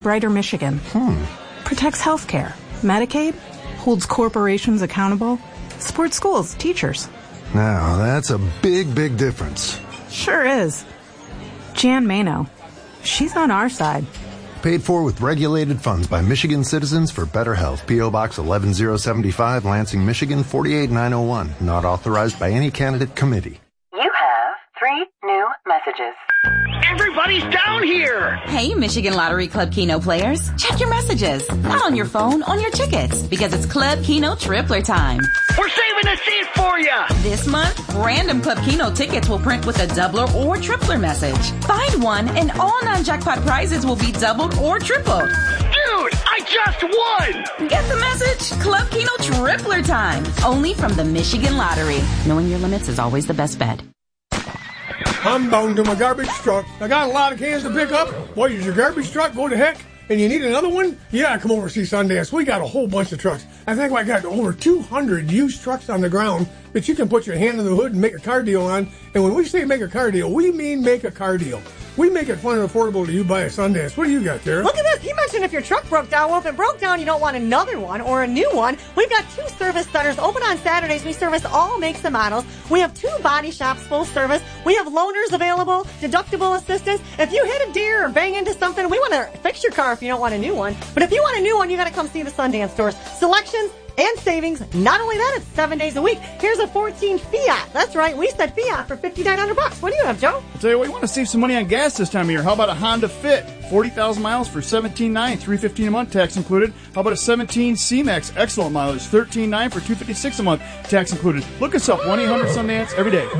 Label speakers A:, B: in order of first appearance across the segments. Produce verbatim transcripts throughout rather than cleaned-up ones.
A: Brighter Michigan.
B: Hmm.
A: Protects healthcare. Medicaid. Holds corporations accountable. Supports schools, teachers.
B: Now, that's a big, big difference.
A: Sure is. Jan Mano. She's on our side.
B: Paid for with regulated funds by Michigan Citizens for Better Health. P O. Box eleven oh seventy-five, Lansing, Michigan four eight nine oh one. Not authorized by any candidate committee.
C: You have three new messages.
D: Everybody's down here!
E: Hey, Michigan Lottery Club Keno players. Check your messages. Not on your phone, on your tickets. Because it's Club Keno Tripler time.
D: We're saving a seat for you!
E: This month, random Club Keno tickets will print with a doubler or tripler message. Find one and all non-jackpot prizes will be doubled or tripled.
D: Dude, I just won!
E: Get the message? Club Keno Tripler time. Only from the Michigan Lottery. Knowing your limits is always the best bet.
F: I'm bound to my garbage truck. I got a lot of cans to pick up. Boy, is your garbage truck go to heck? And you need another one? Yeah, come over and see Sundance. We got a whole bunch of trucks. I think I got over two hundred used trucks on the ground that you can put your hand in the hood and make a car deal on. And when we say make a car deal, we mean make a car deal. We make it fun and affordable to you buy a Sundance. What do you got there?
G: Look at this. He mentioned if your truck broke down. Well, if it broke down, you don't want another one or a new one. We've got two service centers open on Saturdays. We service all makes and models. We have two body shops full service. We have loaners available, deductible assistance. If you hit a deer or bang into something, we want to fix your car if you don't want a new one. But if you want a new one, you got to come see the Sundance stores. Selections and savings. Not only that, it's seven days a week. Here's a fourteen Fiat. That's right, we said Fiat for fifty-nine hundred bucks. What do you have, Joe?
H: I'll tell you what, you want to save some money on gas this time of year. How about a Honda Fit? forty thousand miles for seventeen nine, three fifteen a month, tax included. How about a seventeen C-Max, excellent mileage, thirteen nine for two fifty-six a month, tax included. Look us up, one eight hundred Sundance every day.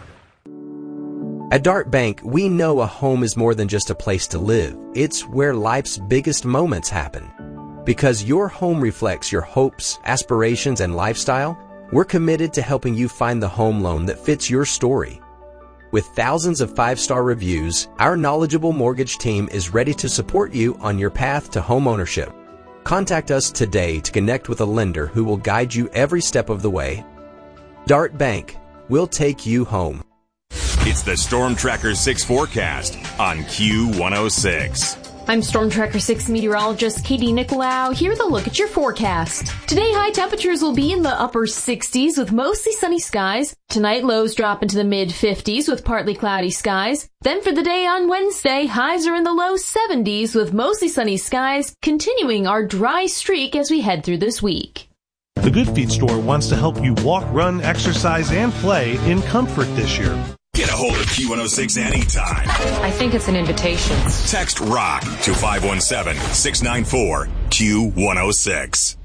I: At Dart Bank, we know a home is more than just a place to live. It's where life's biggest moments happen. Because your home reflects your hopes, aspirations, and lifestyle, we're committed to helping you find the home loan that fits your story. With thousands of five-star reviews, our knowledgeable mortgage team is ready to support you on your path to home ownership. Contact us today to connect with a lender who will guide you every step of the way. Dart Bank, we'll take you home.
J: It's the Storm Tracker six forecast on Q one oh six.
K: I'm Storm Tracker six meteorologist Katie Nicolau. Here with a look at your forecast. Today, high temperatures will be in the upper sixties with mostly sunny skies. Tonight, lows drop into the mid fifties with partly cloudy skies. Then for the day on Wednesday, highs are in the low seventies with mostly sunny skies, continuing our dry streak as we head through this week.
L: The Good Feet store wants to help you walk, run, exercise, and play in comfort this year.
J: Get a hold of Q one oh six anytime.
M: I think it's an invitation.
J: Text ROCK to five one seven, six nine four, Q one oh six.